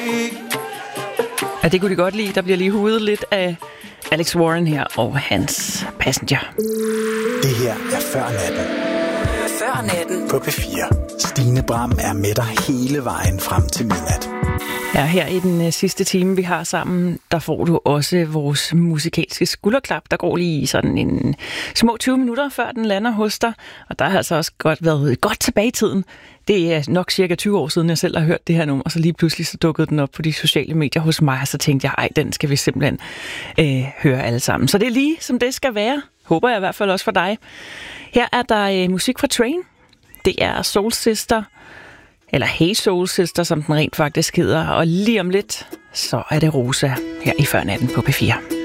Ja, det kunne de godt lide. Der bliver lige hudet lidt af Alex Warren her og hans Passenger. Det her er Før Natten. Før Natten På P4. Stine Bram er med dig hele vejen frem til midnat. Ja, her i den sidste time, vi har sammen, der får du også vores musikalske skulderklap. Der går lige sådan en små 20 minutter, før den lander hos dig. Og der har altså også været godt tilbage i tiden. Det er nok cirka 20 år siden, jeg selv har hørt det her nummer, og så lige pludselig så dukkede den op på de sociale medier hos mig, og så tænkte jeg, ej, den skal vi simpelthen høre alle sammen. Så det er lige, som det skal være. Håber jeg i hvert fald også for dig. Her er der musik fra Train. Det er Soul Sister, eller Hey Soul Sister, som den rent faktisk hedder. Og lige om lidt, så er det Rosa her i Før Natten på P4.